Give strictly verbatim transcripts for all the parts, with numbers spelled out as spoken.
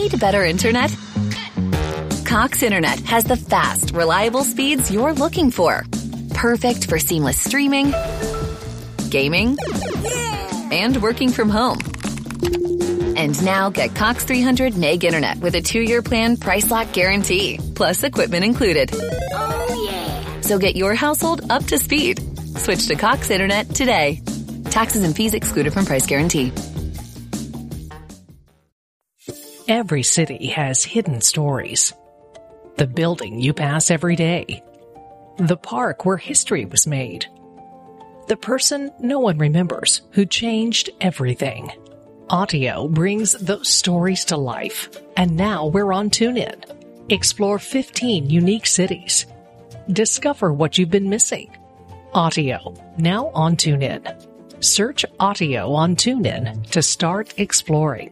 Need better internet? Cox Internet has the fast, reliable speeds you're looking for. Perfect for seamless streaming, gaming, and working from home. And now get Cox three hundred meg internet with a two-year plan price lock guarantee, plus equipment included. Oh, yeah. So get your household up to speed. Switch to Cox Internet today. Taxes and fees excluded from price guarantee. Every city has hidden stories. The building you pass every day. The park where history was made. The person no one remembers who changed everything. Audio brings those stories to life. And now we're on TuneIn. Explore fifteen unique cities. Discover what you've been missing. Audio, now on TuneIn. Search Audio on TuneIn to start exploring.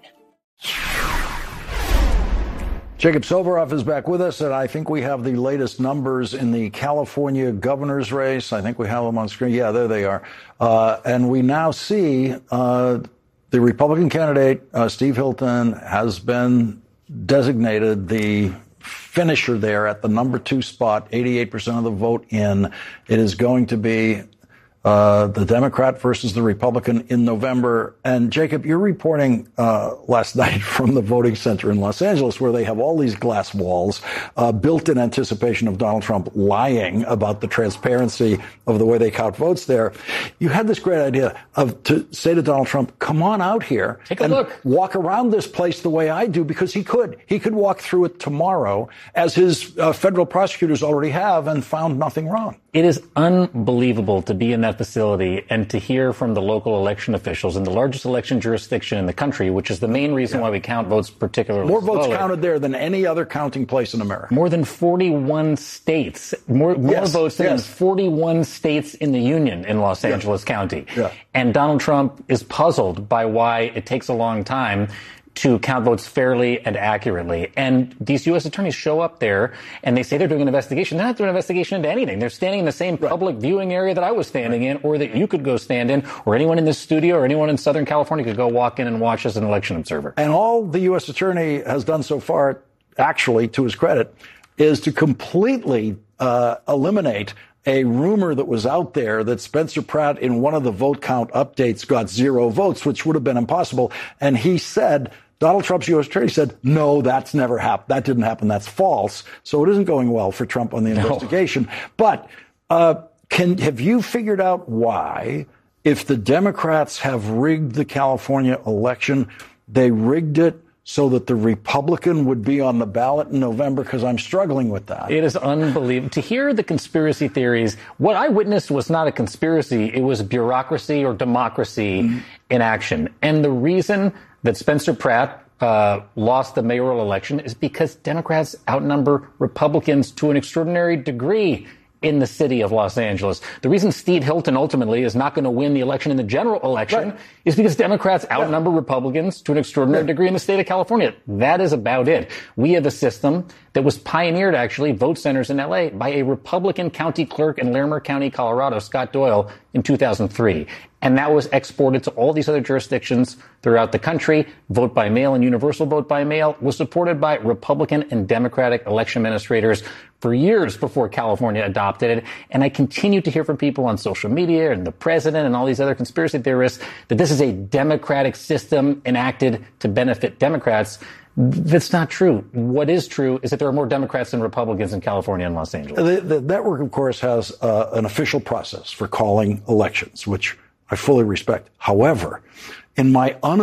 Jacob Silveroff is back with us, and I think we have the latest numbers in the California governor's race. I think we have them on screen. Yeah, there they are. Uh, and we now see uh, the Republican candidate, uh, Steve Hilton, has been designated the finisher there at the number two spot, eighty-eight percent of the vote in. It is going to be Uh, the Democrat versus the Republican in November. And Jacob, you're reporting uh, last night from the voting center in Los Angeles, where they have all these glass walls uh, built in anticipation of Donald Trump lying about the transparency of the way they count votes there. You had this great idea of to say to Donald Trump, come on out here Take a and look. walk around this place the way I do, because he could. He could walk through it tomorrow, as his uh, federal prosecutors already have, and found nothing wrong. It is unbelievable to be in that facility and to hear from the local election officials in the largest election jurisdiction in the country, which is the main reason yeah. why we count votes particularly More votes slowly. counted there than any other counting place in America. More than forty-one states. More, more yes, votes than yes. forty-one states in the union in Los Angeles yeah. County. Yeah. And Donald Trump is puzzled by why it takes a long time to count votes fairly and accurately. And these U S attorneys show up there and they say they're doing an investigation. They're not doing an investigation into anything. They're standing in the same right. public viewing area that I was standing right. in, or that you could go stand in, or anyone in this studio or anyone in Southern California could go walk in and watch as an election observer. And all the U S attorney has done so far, actually, to his credit, is to completely uh, eliminate a rumor that was out there that Spencer Pratt in one of the vote count updates got zero votes, which would have been impossible. And he said, Donald Trump's U S attorney said, no, that's never happened. That didn't happen. That's false. So it isn't going well for Trump on the investigation. No. But uh, can have you figured out why, if the Democrats have rigged the California election, they rigged it so that the Republican would be on the ballot in November? Because I'm struggling with that. It is unbelievable. To hear the conspiracy theories, what I witnessed was not a conspiracy. It was bureaucracy or democracy mm-hmm. in action. And the reason that Spencer Pratt uh, lost the mayoral election is because Democrats outnumber Republicans to an extraordinary degree in the city of Los Angeles. The reason Steve Hilton ultimately is not going to win the election in the general election right. is because Democrats outnumber yeah. Republicans to an extraordinary yeah. degree in the state of California. That is about it. We have a system that was pioneered, actually, vote centers in L A by a Republican county clerk in Larimer County, Colorado, Scott Doyle, in two thousand three. And that was exported to all these other jurisdictions throughout the country. Vote by mail and universal vote by mail was supported by Republican and Democratic election administrators for years before California adopted it. And I continue to hear from people on social media and the president and all these other conspiracy theorists that this is a democratic system enacted to benefit Democrats. That's not true. What is true is that there are more Democrats than Republicans in California and Los Angeles. The, the network, of course, has uh, an official process for calling elections, which I fully respect. However, in my unofficial